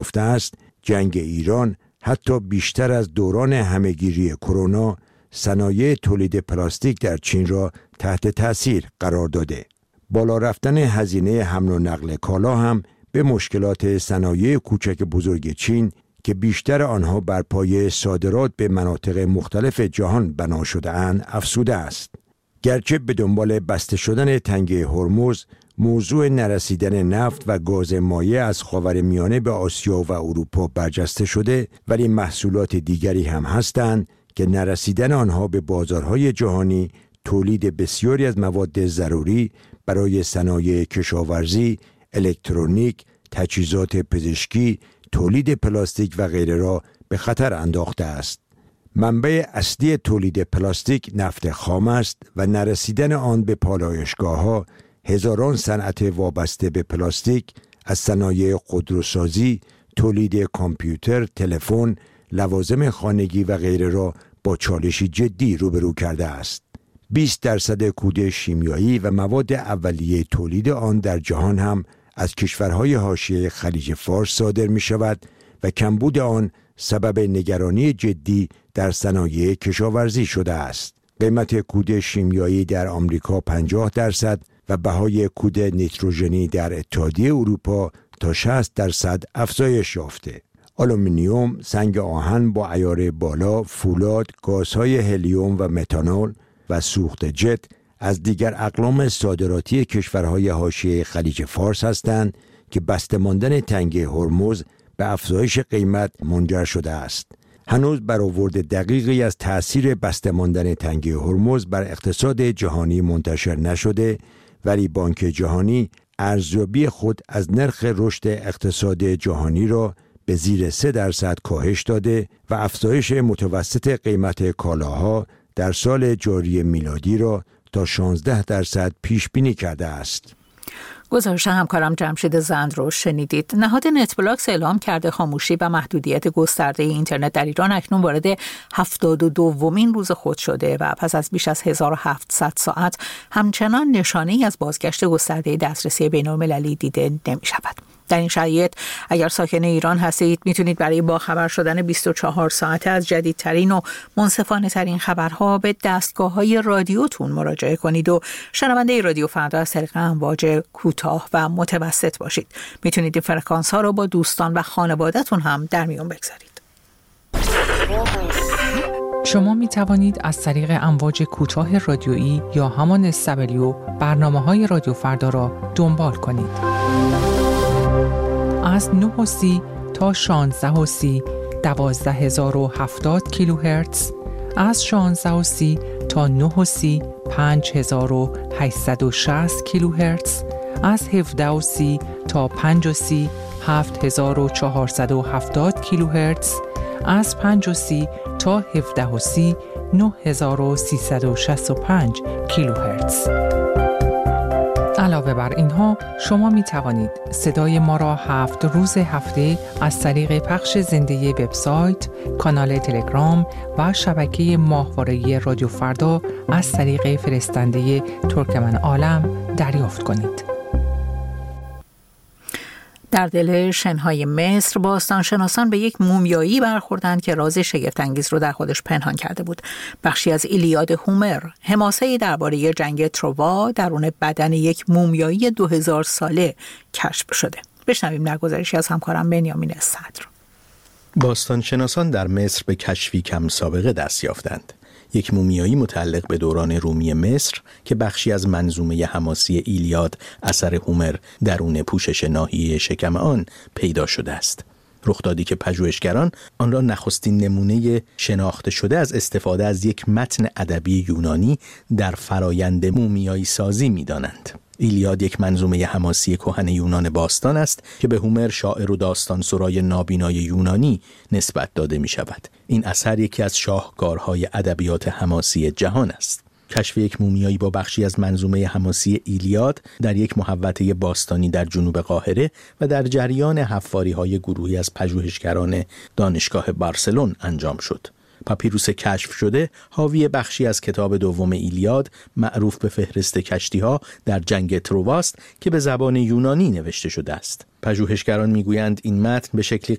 یافته است، جنگ ایران حتی بیشتر از دوران همهگیری کرونا صنایع تولید پلاستیک در چین را تحت تأثیر قرار داده. بالا رفتن هزینه حمل و نقل کالا هم به مشکلات صنایع کوچک بزرگ چین که بیشتر آنها بر پایه صادرات به مناطق مختلف جهان بنا شده اند افزوده است. گرچه به دنبال بسته شدن تنگه هرمز، موضوع نرسیدن نفت و گاز مایع از خاورمیانه به آسیا و اروپا برجسته شده، ولی محصولات دیگری هم هستند که نرسیدن آنها به بازارهای جهانی تولید بسیاری از مواد ضروری برای صنایع کشاورزی، الکترونیک، تجهیزات پزشکی، تولید پلاستیک و غیره را به خطر انداخته است. منبع اصلی تولید پلاستیک نفت خام است و نرسیدن آن به پالایشگاه‌ها، هزاران صنعت وابسته به پلاستیک از صنایع خودروسازی، تولید کامپیوتر، تلفن، لوازم خانگی و غیره را با چالشی جدی روبرو کرده است. 20% کود شیمیایی و مواد اولیه تولید آن در جهان هم از کشورهای حاشیه خلیج فارس صادر می شود و کمبود آن سبب نگرانی جدی در صنایع کشاورزی شده است. قیمت کود شیمیایی در آمریکا 50% و بهای کود نیتروژنی در اتحادیه اروپا تا 60% افزایش یافته. آلومینیوم، سنگ آهن با عیار بالا، فولاد، گازهای هلیوم و متانول و سوخت جت از دیگر اقلام صادراتی کشورهای حاشیه خلیج فارس هستند که بسته ماندن تنگه هرمز به افزایش قیمت منجر شده است. هنوز برآورد دقیقی از تأثیر بسته ماندن تنگه هرمز بر اقتصاد جهانی منتشر نشده، ولی بانک جهانی ارزیابی خود از نرخ رشد اقتصاد جهانی را به زیر 3% کاهش داده و افزایش متوسط قیمت کالاها در سال جاری میلادی را تا 16% پیش بینی کرده است. گزارش همکارم جمشید زند رو شنیدید. نهاد نتبلاکس اعلام کرده خاموشی و محدودیت گسترده اینترنت در ایران اکنون وارد 72مین روز خود شده و پس از بیش از 1700 ساعت همچنان نشانه‌ای از بازگشت گسترده دسترسی بین‌المللی دیده نمی‌شود. در این شرایط اگر ساکن ایران هستید میتونید برای باخبر شدن 24 ساعته از جدیدترین و منصفانه ترین خبرها به دستگاه‌های رادیوتون مراجعه کنید و شنونده رادیو فردا از طریق امواج کوتاه و متوسط باشید. میتونید این فرکانس ها رو با دوستان و خانواده‌تون هم در میون بگذارید. شما می توانید از طریق امواج کوتاه رادیویی یا همان SW برنامه‌های رادیو فردا را دنبال کنید. از 9:30 تا 16:30 12070 کیلوهرتز، از 16:30 تا 9:30 5860 کیلوهرتز، از 17:30 تا 5:30 7470 کیلوهرتز، از 5:30 تا 17:30 9365 کیلوهرتز. علاوه بر اینها شما می توانید صدای ما را 7 روز هفته از طریق پخش زنده وبسایت، کانال تلگرام و شبکه ماهواره‌ای رادیو فردا از طریق فرستنده ترکمن عالم دریافت کنید. در دل شنهای مصر باستانشناسان به یک مومیایی برخوردند که راز شگفت‌انگیز رو در خودش پنهان کرده بود. بخشی از ایلیاد هومر، حماسه‌ای درباره جنگ تروا درون بدن یک مومیایی 2000 ساله کشف شده. بشنویم در گزارشی از همکارم بنیامین صدر. باستانشناسان در مصر به کشفی کم سابقه دست یافتند. یک مومیایی متعلق به دوران رومی مصر که بخشی از منظومه حماسی ایلیاد اثر هومر درون پوشش ناحیه شکم آن پیدا شده است. رخدادی که پژوهشگران آن را نخستین نمونه شناخته شده از استفاده از یک متن ادبی یونانی در فرایند مومیایی سازی می‌دانند. ایلیاد یک منظومه حماسی کهن یونان باستان است که به هومر شاعر و داستان سرای نابینای یونانی نسبت داده می شود. این اثر یکی از شاهکارهای ادبیات حماسی جهان است. کشف یک مومیایی با بخشی از منظومه حماسی ایلیاد در یک محوطه باستانی در جنوب قاهره و در جریان حفاری‌های گروهی از پژوهشگران دانشگاه بارسلون انجام شد. پاپیروس کشف شده حاوی بخشی از کتاب دوم ایلیاد معروف به فهرست کشتی‌ها در جنگ ترواست که به زبان یونانی نوشته شده است. پژوهشگران میگویند این متن به شکلی